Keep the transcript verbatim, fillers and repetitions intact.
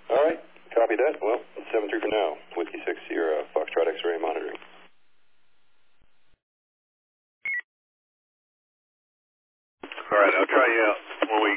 All right, copy that. Well, seven three for now. Whiskey six, your uh, Foxtrot X-ray monitoring. All right, I'll try you out when we